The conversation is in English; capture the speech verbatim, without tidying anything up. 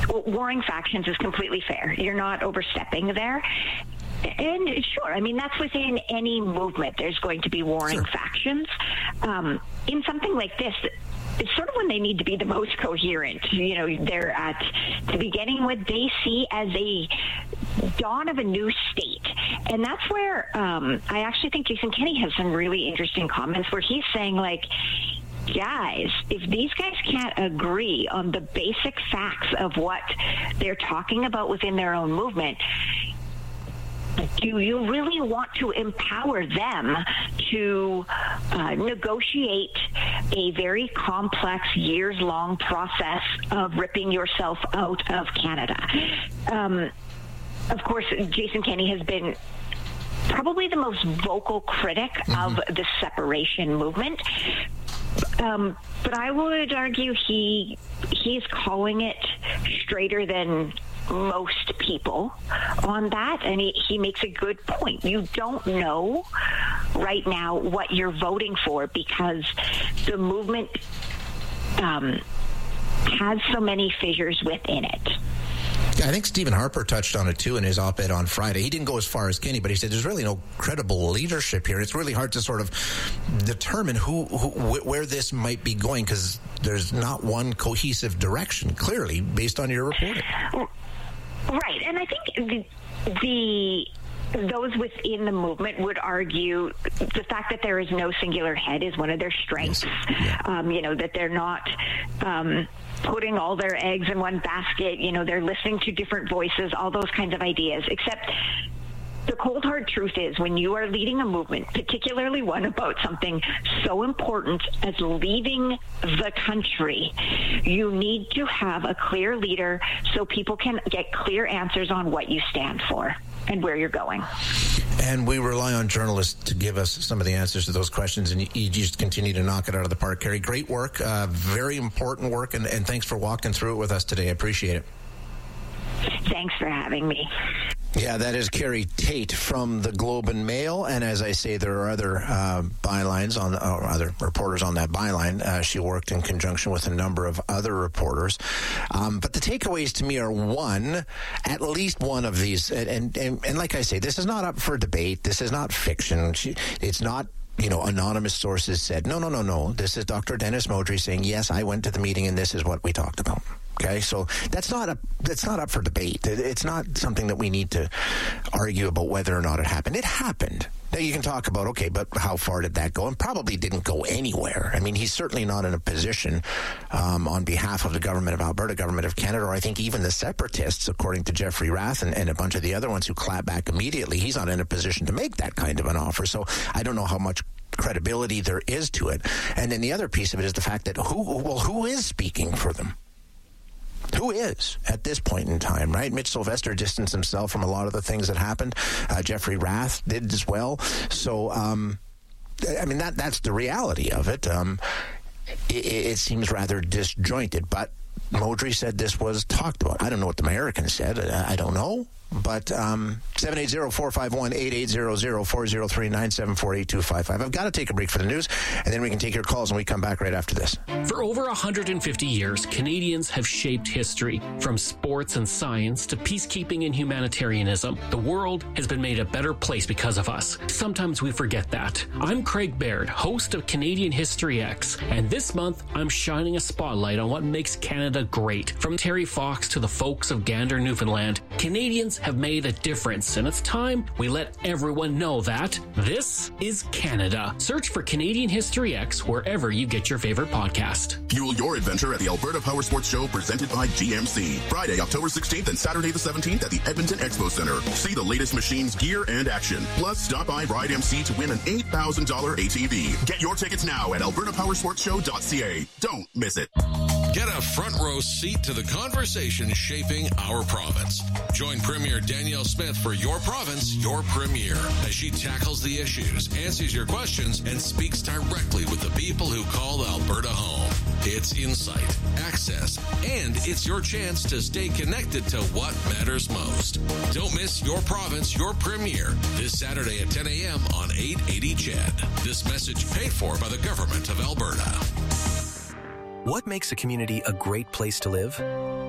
warring factions is completely fair. You're not overstepping there. And sure, I mean, that's within any movement. There's going to be warring sure. factions. Um, in something like this, it's sort of when they need to be the most coherent. You know, they're at the beginning what they see as a dawn of a new state. And that's where um, I actually think Jason Kenney has some really interesting comments where he's saying, like, guys, if these guys can't agree on the basic facts of what they're talking about within their own movement, do you really want to empower them to uh, negotiate a very complex, years-long process of ripping yourself out of Canada? Um, of course, Jason Kenney has been probably the most vocal critic mm-hmm. of the separation movement. Um, but I would argue he he's calling it straighter than most people on that, and he, he makes a good point. You don't know right now what you're voting for because the movement um, has so many fissures within it. Yeah, I think Stephen Harper touched on it, too, in his op-ed on Friday. He didn't go as far as Kenney, but he said there's really no credible leadership here. It's really hard to sort of determine who, who where this might be going because there's not one cohesive direction, clearly, based on your reporting. Right, and I think the, the those within the movement would argue the fact that there is no singular head is one of their strengths. Yeah. Um, you know, that they're not um, putting all their eggs in one basket. You know, they're listening to different voices, all those kinds of ideas, except the cold hard truth is when you are leading a movement, particularly one about something so important as leaving the country, you need to have a clear leader so people can get clear answers on what you stand for and where you're going. And we rely on journalists to give us some of the answers to those questions, and you, you just continue to knock it out of the park, Kerry. Great work, uh, very important work, and, and thanks for walking through it with us today. I appreciate it. Thanks for having me. Yeah, that is Kerry Tate from the Globe and Mail, and as I say, there are other uh, bylines on, or other reporters on that byline. Uh, she worked in conjunction with a number of other reporters, um, but the takeaways to me are one, at least one of these, and and, and like I say, this is not up for debate. This is not fiction. She, it's not. You know, anonymous sources said, no, no, no, no. This is Doctor Dennis Modry saying, yes, I went to the meeting and this is what we talked about. Okay, so that's not a that's not up for debate. It's not something that we need to argue about whether or not it happened. It happened. Now you can talk about, okay, but how far did that go? And probably didn't go anywhere. I mean, he's certainly not in a position um, on behalf of the government of Alberta, government of Canada, or I think even the separatists, according to Jeffrey Rath and, and a bunch of the other ones who clap back immediately, he's not in a position to make that kind of an offer. So I don't know how much credibility there is to it. And then the other piece of it is the fact that who, well, who is speaking for them? Who is at this point in time, right? Mitch Sylvester distanced himself from a lot of the things that happened. Uh, Jeffrey Rath did as well. So, um, I mean, that that's the reality of it. Um, it. It seems rather disjointed, but Modry said this was talked about. I don't know what the Americans said. I, I don't know. But um, seven eight zero, four five one, eight eight zero zero, four zero three, nine seven four, eight two five five. I've got to take a break for the news, and then we can take your calls, and we come back right after this. For over one hundred fifty years, Canadians have shaped history. From sports and science to peacekeeping and humanitarianism, the world has been made a better place because of us. Sometimes we forget that. I'm Craig Baird, host of Canadian History X, and this month I'm shining a spotlight on what makes Canada great. From Terry Fox to the folks of Gander, Newfoundland, Canadians have made a difference, and it's time we let everyone know that this is Canada. Search for Canadian History X wherever you get your favorite podcast. Fuel your adventure at the Alberta Power Sports Show presented by G M C. Friday, October sixteenth and Saturday the seventeenth at the Edmonton Expo Center. See the latest machines, gear, and action. Plus, stop by Ride M C to win an eight thousand dollars A T V. Get your tickets now at alberta power sports show dot c a. Don't miss it. Get a front row seat to the conversation shaping our province. Join Premier Danielle Smith for Your Province, Your Premier, as she tackles the issues, answers your questions, and speaks directly with the people who call Alberta home. It's insight, access, and it's your chance to stay connected to what matters most. Don't miss Your Province, Your Premier this Saturday at ten a.m. on eight eighty C H E D. This message paid for by the Government of Alberta. What makes a community a great place to live?